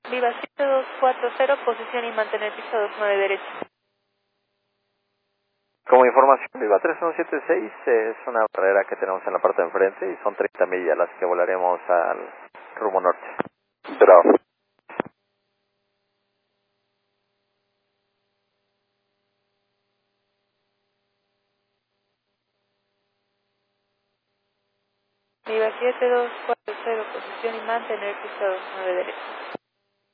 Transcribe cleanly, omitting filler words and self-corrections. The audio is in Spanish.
Viva 7240, posición y mantener pista 29 derecho. Como información, Viva 3176 es una barrera que tenemos en la parte de enfrente y son 30 millas las que volaremos al rumbo norte. Bravo. Viva 7240, posición y mantener pista 29 derecho.